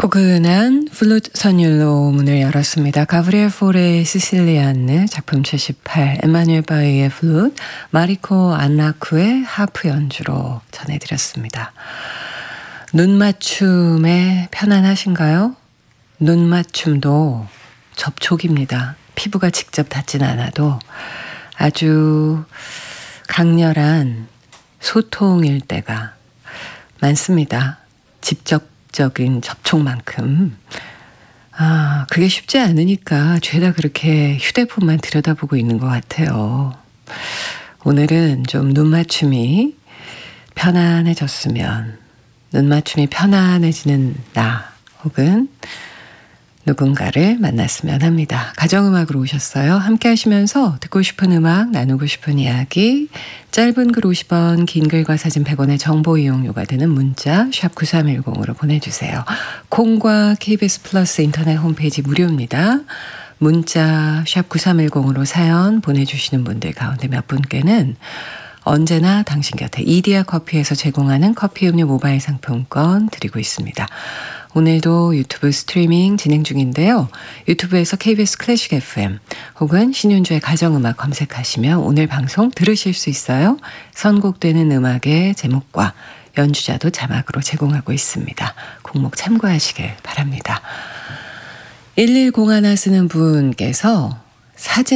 포근한 플루트 선율로 문을 열었습니다. 가브리엘 포레의 시실리아느 작품 78, 에마뉴엘 바이의 플루트, 마리코 안라쿠의 하프 연주로 전해드렸습니다. 눈 맞춤에 편안하신가요? 눈 맞춤도 접촉입니다. 피부가 직접 닿진 않아도 아주 강렬한 소통일 때가 많습니다. 직접적인 접촉만큼. 그게 쉽지 않으니까 죄다 그렇게 휴대폰만 들여다보고 있는 것 같아요. 오늘은 좀 눈 맞춤이 편안해졌으면, 눈 맞춤이 편안해지는 나 혹은 누군가를 만났으면 합니다. 가정음악으로 오셨어요. 함께 하시면서 듣고 싶은 음악, 나누고 싶은 이야기, 짧은 글 50원, 긴 글과 사진 100원의 정보 이용료가 되는 문자 샵 9310으로 보내주세요. 콩과 KBS 플러스 인터넷 홈페이지 무료입니다. 문자 샵 9310으로 사연 보내주시는 분들 가운데 몇 분께는 언제나 당신 곁에 이디야 커피에서 제공하는 커피 음료 모바일 상품권 드리고 있습니다. 오늘도 유튜브 스트리밍 진행 중인데요. 유튜브에서 KBS 클래식 FM 혹은 신윤주의 가정음악 검색하시면 오늘 방송 들으실 수 있어요. 선곡되는 음악의 제목과 연주자도 자막으로 제공하고 있습니다. 곡목 참고하시길 바랍니다. 1101 쓰는 분께서 사진